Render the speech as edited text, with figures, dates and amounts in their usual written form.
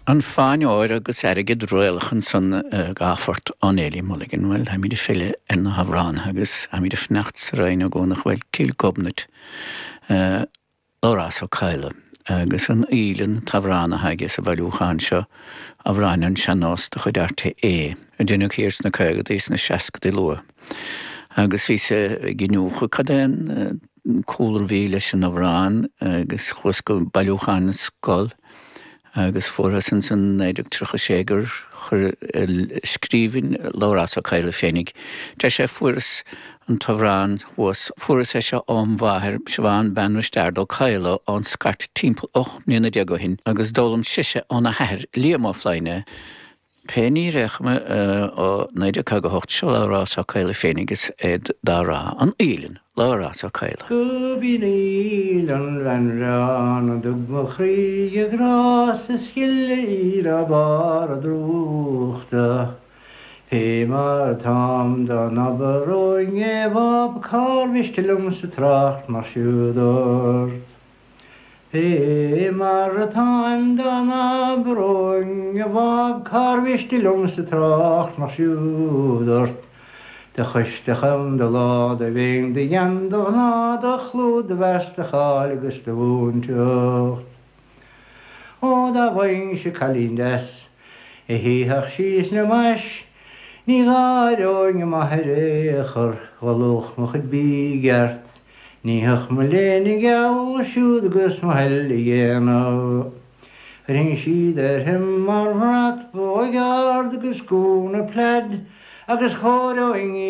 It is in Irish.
An fáin áir agus aige droilchan san gáfort an Éilí Mulligan bhfuil ha mí de fille ar na Hamrán agus ha mí de fnachts rain a ggónach bhfuil cíl gobnit órás ó Caile agus an ílan Tavrana haige sa bhailúchan seo a bhráinan seanás de chuidirta a dúnach hírs na caigad is na 60 lua. Agus bhí sa giniúcha cadén cúlar bhí leis an Bhrán agus chuscail bailúchan scoil agus fórhasan san 1936 chur scríbhinn lárás ó Caile féinnig. Tá sé furas an Tavrán furas é seo ómmhathir se bhain ben steard ó Caile an scart timpeall 8 mbliana déag hin agus dólam siise an a heir líam á fleine. Penny rechme ó 1908 seo lárás ó Caile féinnig is dárá an ílan lárás ó Caile. Gubin ílan ranrán a dugmachrí a grás a skille a bar a drúchta. Pe mar tam da nabaróing e vab karvistilum sa tracht mar siúdort. Pe mar tam da nabaróing e vab karvistilum sa tracht mar siúdort. De chuistecham de lá de bhéing de jando ná de chlúd de vestachal agus de bhúnteocht. Ó da bhaing se calíndes, híhach síos na mais, ní gáiróing a maithréachar ghalúch mo chud bígart, níhach mo lénig geall siúd agus mo heilí dhéanamh. Ring siad him mar bhrat bóigard agus gúna pled, agus chóiróing